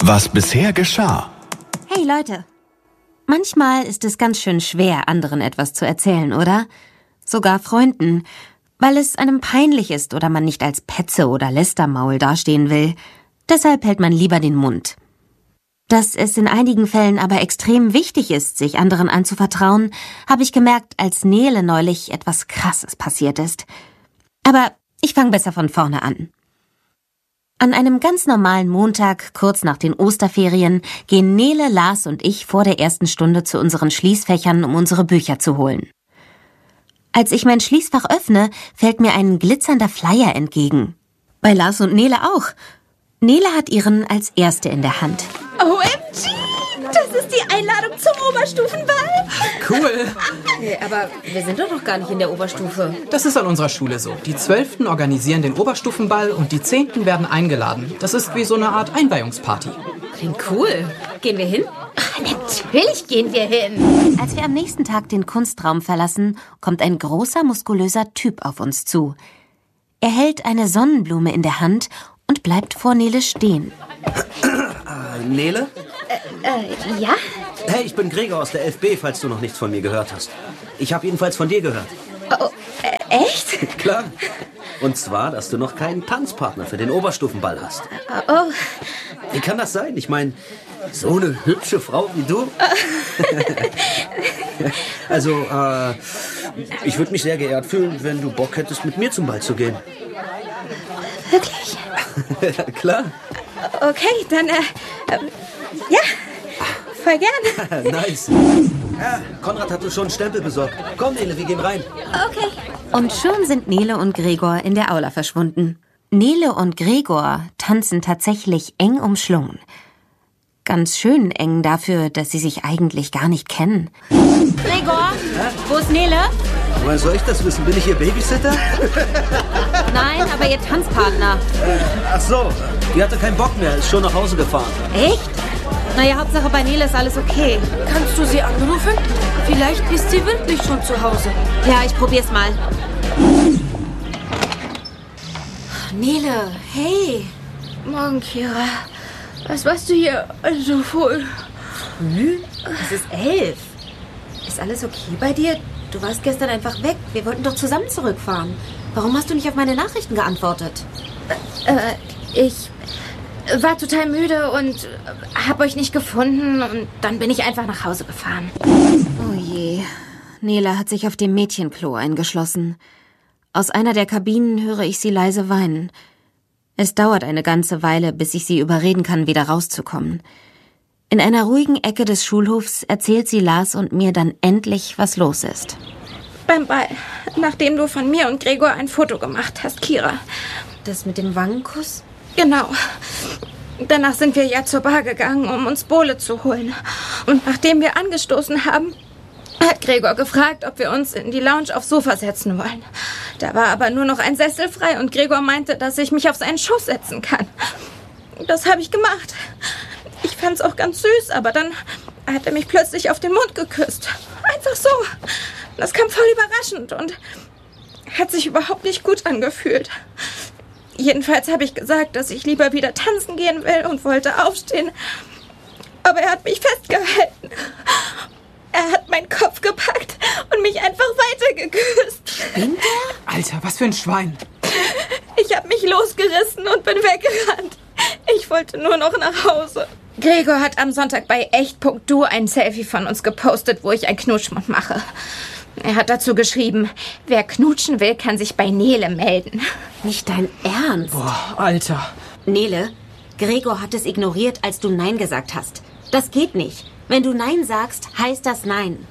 Was bisher geschah. Hey Leute, manchmal ist es ganz schön schwer, anderen etwas zu erzählen, oder? Sogar Freunden, weil es einem peinlich ist oder man nicht als Petze oder Lästermaul dastehen will. Deshalb hält man lieber den Mund. Dass es in einigen Fällen aber extrem wichtig ist, sich anderen anzuvertrauen, habe ich gemerkt, als Nele neulich etwas Krasses passiert ist. Aber ich fange besser von vorne an. An einem ganz normalen Montag, kurz nach den Osterferien, gehen Nele, Lars und ich vor der ersten Stunde zu unseren Schließfächern, um unsere Bücher zu holen. Als ich mein Schließfach öffne, fällt mir ein glitzernder Flyer entgegen. Bei Lars und Nele auch. Nele hat ihren als erste in der Hand. OMG! Das ist die Einladung zum Oberstufenball. Cool. Hey, aber wir sind doch noch gar nicht in der Oberstufe. Das ist an unserer Schule so. Die 12. organisieren den Oberstufenball und die 10. werden eingeladen. Das ist wie so eine Art Einweihungsparty. Klingt cool. Gehen wir hin? Natürlich gehen wir hin. Als wir am nächsten Tag den Kunstraum verlassen, kommt ein großer, muskulöser Typ auf uns zu. Er hält eine Sonnenblume in der Hand und bleibt vor Nele stehen. Nele? Ja? Hey, ich bin Gregor aus der 11b, falls du noch nichts von mir gehört hast. Ich habe jedenfalls von dir gehört. Oh, echt? Klar. Und zwar, dass du noch keinen Tanzpartner für den Oberstufenball hast. Oh. Wie kann das sein? Ich meine, so eine hübsche Frau wie du. Also, ich würde mich sehr geehrt fühlen, wenn du Bock hättest, mit mir zum Ball zu gehen. Wirklich? Klar. Okay, dann, ja, voll gerne. Nice. Ja, Konrad hat uns schon einen Stempel besorgt. Komm, Nele, wir gehen rein. Okay. Und schon sind Nele und Gregor in der Aula verschwunden. Nele und Gregor tanzen tatsächlich eng umschlungen. Ganz schön eng dafür, dass sie sich eigentlich gar nicht kennen. Gregor, wo ist Nele? Woher soll ich das wissen? Bin ich Ihr Babysitter? Nein, aber ihr Tanzpartner. Ach so, die hatte keinen Bock mehr, ist schon nach Hause gefahren. Echt? Naja, Hauptsache bei Nele ist alles okay. Kannst du sie anrufen? Vielleicht ist sie wirklich schon zu Hause. Ja, ich probier's mal. Nele, hey. Morgen, Kira. Was warst du hier so voll? Früh? Es ist 11. Ist alles okay bei dir? Du warst gestern einfach weg. Wir wollten doch zusammen zurückfahren. Warum hast du nicht auf meine Nachrichten geantwortet? Ich war total müde und habe euch nicht gefunden und dann bin ich einfach nach Hause gefahren. Oh je. Nele hat sich auf dem Mädchenklo eingeschlossen. Aus einer der Kabinen höre ich sie leise weinen. Es dauert eine ganze Weile, bis ich sie überreden kann, wieder rauszukommen. In einer ruhigen Ecke des Schulhofs erzählt sie Lars und mir dann endlich, was los ist. Beim Ball, nachdem du von mir und Gregor ein Foto gemacht hast, Kira. Das mit dem Wangenkuss? Genau. Danach sind wir ja zur Bar gegangen, um uns Bowle zu holen. Und nachdem wir angestoßen haben, hat Gregor gefragt, ob wir uns in die Lounge aufs Sofa setzen wollen. Da war aber nur noch ein Sessel frei und Gregor meinte, dass ich mich auf seinen Schoß setzen kann. Das habe ich gemacht. Ich fand's auch ganz süß, aber dann hat er mich plötzlich auf den Mund geküsst. Einfach so. Das kam voll überraschend und hat sich überhaupt nicht gut angefühlt. Jedenfalls habe ich gesagt, dass ich lieber wieder tanzen gehen will und wollte aufstehen. Aber er hat mich festgehalten. Er hat meinen Kopf gepackt und mich einfach weitergeküsst. Spinnt er? Alter, was für ein Schwein. Ich habe mich losgerissen und bin weggerannt. Ich wollte nur noch nach Hause. Gregor hat am Sonntag bei echt.du ein Selfie von uns gepostet, wo ich einen Knutschmund mache. Er hat dazu geschrieben, wer knutschen will, kann sich bei Nele melden. Nicht dein Ernst? Boah, Alter. Nele, Gregor hat es ignoriert, als du Nein gesagt hast. Das geht nicht. Wenn du Nein sagst, heißt das Nein.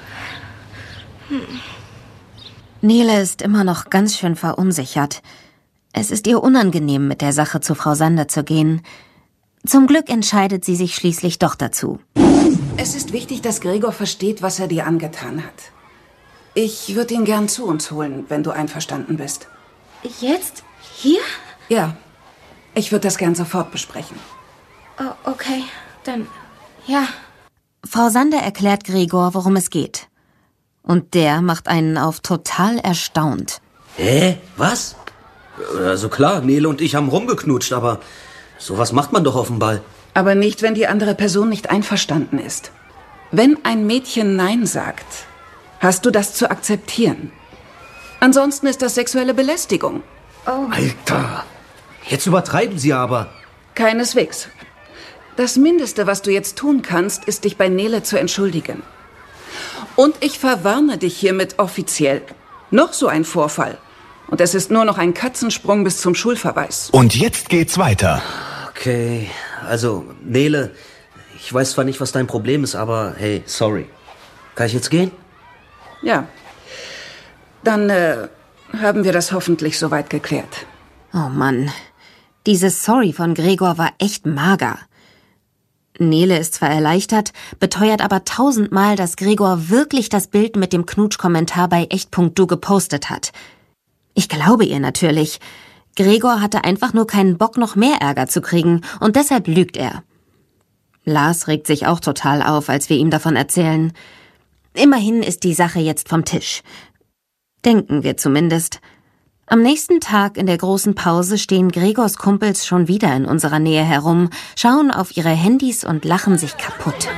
Nele ist immer noch ganz schön verunsichert. Es ist ihr unangenehm, mit der Sache zu Frau Sander zu gehen. Zum Glück entscheidet sie sich schließlich doch dazu. Es ist wichtig, dass Gregor versteht, was er dir angetan hat. Ich würde ihn gern zu uns holen, wenn du einverstanden bist. Jetzt? Hier? Ja, ich würde das gern sofort besprechen. Oh, okay, dann ja. Frau Sander erklärt Gregor, worum es geht. Und der macht einen auf total erstaunt. Hä? Was? Also klar, Nele und ich haben rumgeknutscht, aber sowas macht man doch auf dem Ball. Aber nicht, wenn die andere Person nicht einverstanden ist. Wenn ein Mädchen Nein sagt, hast du das zu akzeptieren. Ansonsten ist das sexuelle Belästigung. Alter, jetzt übertreiben Sie aber. Keineswegs. Das Mindeste, was du jetzt tun kannst, ist, dich bei Nele zu entschuldigen. Und ich verwarne dich hiermit offiziell. Noch so ein Vorfall. Und es ist nur noch ein Katzensprung bis zum Schulverweis. Und jetzt geht's weiter. Okay, also, Nele, ich weiß zwar nicht, was dein Problem ist, aber hey, sorry. Kann ich jetzt gehen? Ja. Dann haben wir das hoffentlich soweit geklärt. Oh Mann, dieses Sorry von Gregor war echt mager. Nele ist zwar erleichtert, beteuert aber 1000-mal, dass Gregor wirklich das Bild mit dem Knutschkommentar bei echt.du gepostet hat. Ich glaube ihr natürlich. Gregor hatte einfach nur keinen Bock, noch mehr Ärger zu kriegen, und deshalb lügt er. Lars regt sich auch total auf, als wir ihm davon erzählen. Immerhin ist die Sache jetzt vom Tisch. Denken wir zumindest. Am nächsten Tag in der großen Pause stehen Gregors Kumpels schon wieder in unserer Nähe herum, schauen auf ihre Handys und lachen sich kaputt.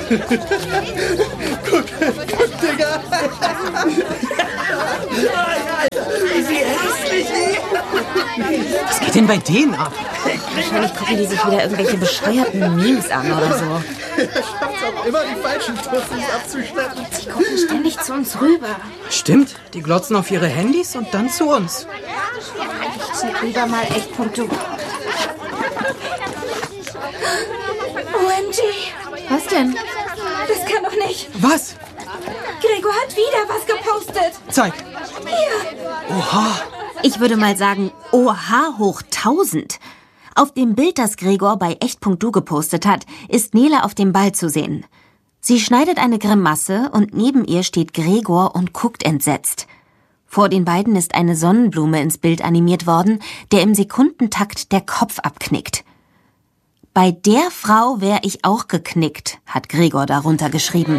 Guck, Digga! Wie hässlich! Was geht denn bei denen ab? Wahrscheinlich gucken die sich wieder irgendwelche bescheuerten Memes an oder so. Er schafft's auch immer, die falschen Tussis abzuschleppen. Sie gucken ständig zu uns rüber. Stimmt, die glotzen auf ihre Handys und dann zu uns. Ich check lieber mal echt.du. OMG! Was denn? Das kann doch nicht. Was? Gregor hat wieder was gepostet. Zeig. Hier. Oha. Ich würde mal sagen, oha hoch 1000. Auf dem Bild, das Gregor bei echt.du gepostet hat, ist Nele auf dem Ball zu sehen. Sie schneidet eine Grimasse und neben ihr steht Gregor und guckt entsetzt. Vor den beiden ist eine Sonnenblume ins Bild animiert worden, der im Sekundentakt der Kopf abknickt. Bei der Frau wäre ich auch geknickt, hat Gregor darunter geschrieben.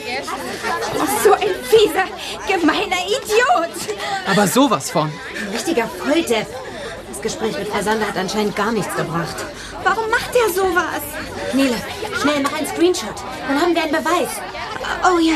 So ein fieser, gemeiner Idiot. Aber sowas von. Ein richtiger Volldepp. Das Gespräch mit Versander hat anscheinend gar nichts gebracht. Warum macht er sowas? Nele, schnell mach einen Screenshot. Dann haben wir einen Beweis. Oh ja.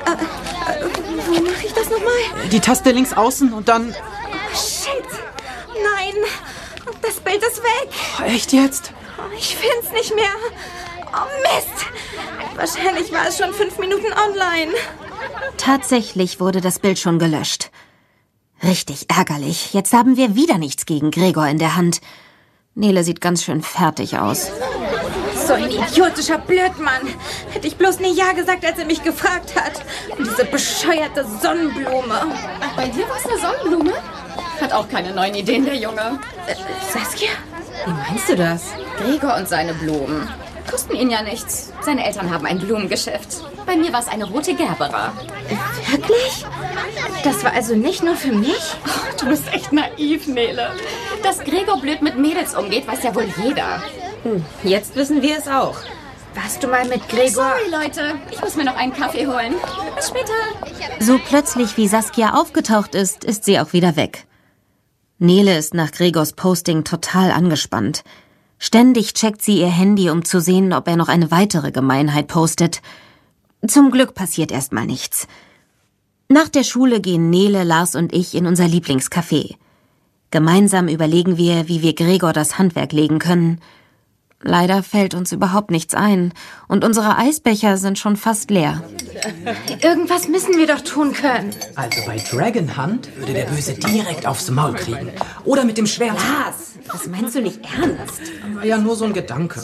Wo mache ich das nochmal? Die Taste links außen und dann... Shit. Nein. Das Bild ist weg. Oh, echt jetzt? Ich find's nicht mehr. Oh Mist. Wahrscheinlich war es schon 5 Minuten online. Tatsächlich wurde das Bild schon gelöscht. Richtig ärgerlich. Jetzt haben wir wieder nichts gegen Gregor in der Hand. Nele sieht ganz schön fertig aus. So ein idiotischer Blödmann. Hätte ich bloß nie Ja gesagt, als er mich gefragt hat. Und diese bescheuerte Sonnenblume. Ach, bei dir war es eine Sonnenblume? Hat auch keine neuen Ideen, der Junge. Saskia? Wie meinst du das? Gregor und seine Blumen. Kosten ihn ja nichts. Seine Eltern haben ein Blumengeschäft. Bei mir war es eine rote Gerbera. Wirklich? Das war also nicht nur für mich? Oh, du bist echt naiv, Nele. Dass Gregor blöd mit Mädels umgeht, weiß ja wohl jeder. Jetzt wissen wir es auch. Warst du mal mit Gregor? Sorry, Leute. Ich muss mir noch einen Kaffee holen. Bis später. So plötzlich wie Saskia aufgetaucht ist, ist sie auch wieder weg. Nele ist nach Gregors Posting total angespannt. Ständig checkt sie ihr Handy, um zu sehen, ob er noch eine weitere Gemeinheit postet. Zum Glück passiert erstmal nichts. Nach der Schule gehen Nele, Lars und ich in unser Lieblingscafé. Gemeinsam überlegen wir, wie wir Gregor das Handwerk legen können. Leider fällt uns überhaupt nichts ein und unsere Eisbecher sind schon fast leer. Irgendwas müssen wir doch tun können. Also bei Dragon Hunt würde der Böse direkt aufs Maul kriegen. Oder mit dem Schwert. Lars, das meinst du nicht ernst? War ja nur so ein Gedanke.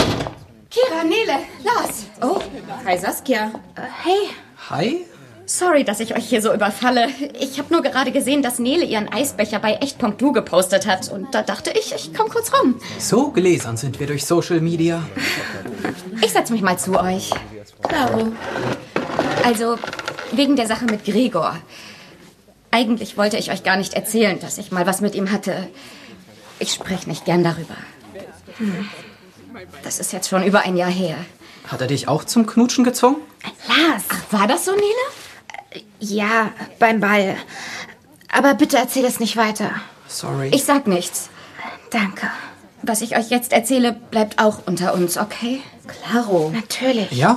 Kira, Nele, Lars. Oh, hi Saskia. Hey. Hi? Sorry, dass ich euch hier so überfalle. Ich habe nur gerade gesehen, dass Nele ihren Eisbecher bei echt.du gepostet hat. Und da dachte ich, ich komme kurz rum. So gläsern sind wir durch Social Media. Ich setze mich mal zu euch. Klaro. Also, wegen der Sache mit Gregor. Eigentlich wollte ich euch gar nicht erzählen, dass ich mal was mit ihm hatte. Ich spreche nicht gern darüber. Das ist jetzt schon über ein Jahr her. Hat er dich auch zum Knutschen gezwungen? Lars. Ach, war das so, Nele? Ja, beim Ball. Aber bitte erzähl es nicht weiter. Sorry. Ich sag nichts. Danke. was ich euch jetzt erzähle, bleibt auch unter uns, okay? Klaro. Natürlich. Ja?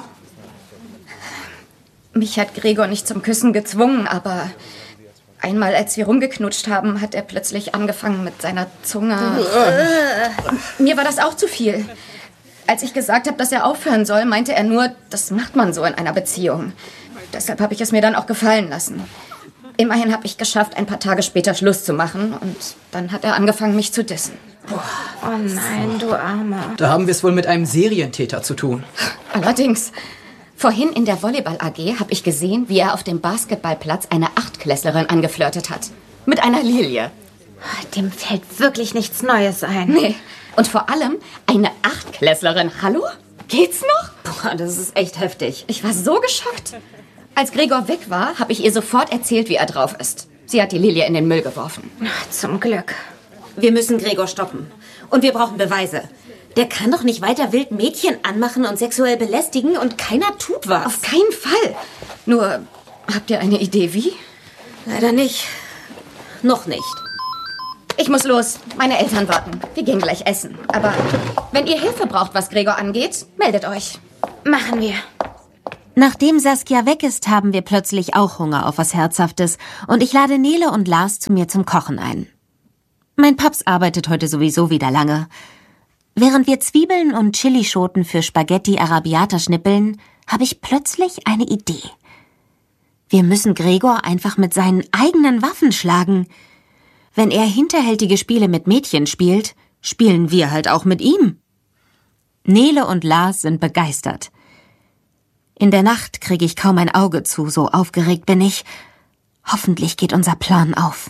Mich hat Gregor nicht zum Küssen gezwungen, aber einmal, als wir rumgeknutscht haben, hat er plötzlich angefangen mit seiner Zunge. Mir war das auch zu viel. Als ich gesagt habe, dass er aufhören soll, meinte er nur, das macht man so in einer Beziehung. Deshalb habe ich es mir dann auch gefallen lassen. Immerhin habe ich geschafft, ein paar Tage später Schluss zu machen. Und dann hat er angefangen, mich zu dissen. Oh nein, du Armer. Da haben wir es wohl mit einem Serientäter zu tun. Allerdings, vorhin in der Volleyball-AG habe ich gesehen, wie er auf dem Basketballplatz eine Achtklässlerin angeflirtet hat. Mit einer Lilie. Dem fällt wirklich nichts Neues ein. Nee. Und vor allem eine Achtklässlerin. Hallo? Geht's noch? Boah, das ist echt heftig. Ich war so geschockt. Als Gregor weg war, habe ich ihr sofort erzählt, wie er drauf ist. Sie hat die Lilie in den Müll geworfen. Zum Glück. Wir müssen Gregor stoppen. Und wir brauchen Beweise. Der kann doch nicht weiter wild Mädchen anmachen und sexuell belästigen und keiner tut was. Auf keinen Fall. Nur, habt ihr eine Idee, wie? Leider nicht. Noch nicht. Ich muss los. Meine Eltern warten. Wir gehen gleich essen. Aber wenn ihr Hilfe braucht, was Gregor angeht, meldet euch. Machen wir. Nachdem Saskia weg ist, haben wir plötzlich auch Hunger auf was Herzhaftes und ich lade Nele und Lars zu mir zum Kochen ein. Mein Paps arbeitet heute sowieso wieder lange. Während wir Zwiebeln und Chilischoten für Spaghetti Arrabbiata schnippeln, habe ich plötzlich eine Idee. Wir müssen Gregor einfach mit seinen eigenen Waffen schlagen. Wenn er hinterhältige Spiele mit Mädchen spielt, spielen wir halt auch mit ihm. Nele und Lars sind begeistert. In der Nacht kriege ich kaum ein Auge zu, so aufgeregt bin ich. Hoffentlich geht unser Plan auf.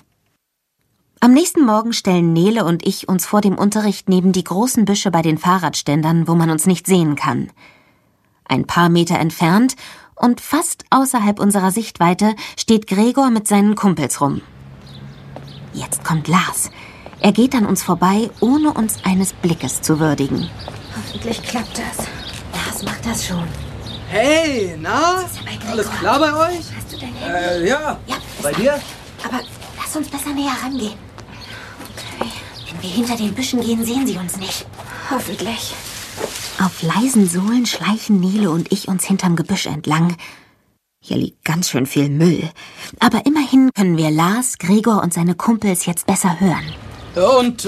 Am nächsten Morgen stellen Nele und ich uns vor dem Unterricht neben die großen Büsche bei den Fahrradständern, wo man uns nicht sehen kann. Ein paar Meter entfernt und fast außerhalb unserer Sichtweite steht Gregor mit seinen Kumpels rum. Jetzt kommt Lars. Er geht an uns vorbei, ohne uns eines Blickes zu würdigen. Hoffentlich klappt das. Lars macht das schon. Hey, na? Alles klar bei euch? Hast du dein Handy? Ja. Ja, Bei dir? aber lass uns besser näher rangehen. Okay. Wenn wir hinter den Büschen gehen, sehen sie uns nicht. Hoffentlich. Auf leisen Sohlen schleichen Nele und ich uns hinterm Gebüsch entlang. Hier liegt ganz schön viel Müll. Aber immerhin können wir Lars, Gregor und seine Kumpels jetzt besser hören. Und,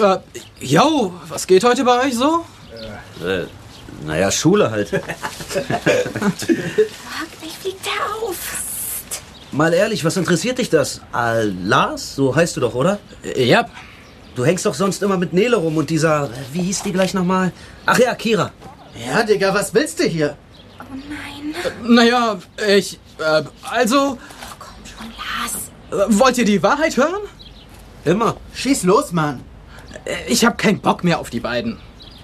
was geht heute bei euch so? Naja, Schule halt. Hoffentlich fliegt er auf. Mal ehrlich, was interessiert dich das? Lars, so heißt du doch, oder? Ja. Du hängst doch sonst immer mit Nele rum und dieser, wie hieß die gleich nochmal? Ach ja, Kira. Ja, Digga, was willst du hier? Oh nein. Naja, also... Komm schon, Lars. Wollt ihr die Wahrheit hören? Immer. Schieß los, Mann. Ich habe keinen Bock mehr auf die beiden.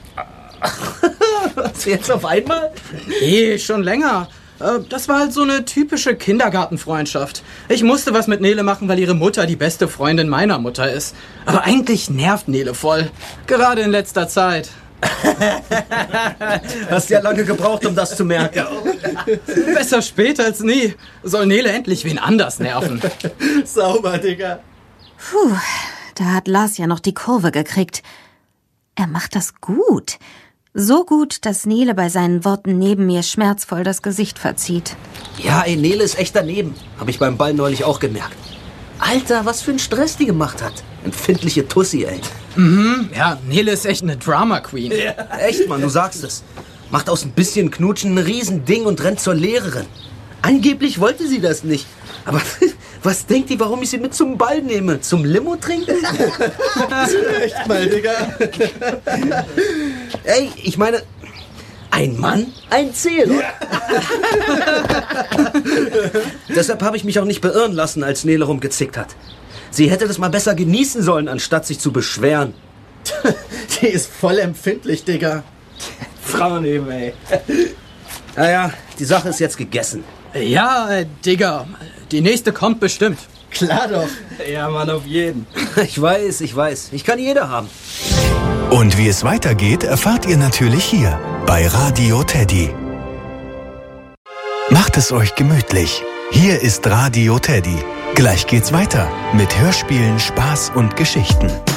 Was, jetzt auf einmal? Nee, schon länger. Das war halt so eine typische Kindergartenfreundschaft. Ich musste was mit Nele machen, weil ihre Mutter die beste Freundin meiner Mutter ist. Aber eigentlich nervt Nele voll. Gerade in letzter Zeit. Hast ja lange gebraucht, um das zu merken. Besser später als nie. Soll Nele endlich wen anders nerven. Sauber, Digga. Puh, da hat Lars ja noch die Kurve gekriegt. Er macht das gut. So gut, dass Nele bei seinen Worten neben mir schmerzvoll das Gesicht verzieht. Ja, ey, Nele ist echt daneben. Habe ich beim Ball neulich auch gemerkt. Alter, was für ein Stress die gemacht hat. Empfindliche Tussi, ey. Ja, Nele ist echt eine Drama Queen. Ja. Echt, Mann, du sagst es. Macht aus ein bisschen Knutschen ein Riesending und rennt zur Lehrerin. Angeblich wollte sie das nicht. Aber was denkt die, warum ich sie mit zum Ball nehme? Zum Limo trinken? Echt mal, Digga. Ey, ich meine, ein Mann, ein Ziel. Ja. Deshalb habe ich mich auch nicht beirren lassen, als Nele rumgezickt hat. Sie hätte das mal besser genießen sollen, anstatt sich zu beschweren. Die ist voll empfindlich, Digga. Frauen eben, ey. Naja, die Sache ist jetzt gegessen. Ja, Digga, die nächste kommt bestimmt. Klar doch. Ja, Mann, auf jeden. Ich weiß. Ich kann jeder haben. Und wie es weitergeht, erfahrt ihr natürlich hier bei Radio Teddy. Macht es euch gemütlich. Hier ist Radio Teddy. Gleich geht's weiter mit Hörspielen, Spaß und Geschichten.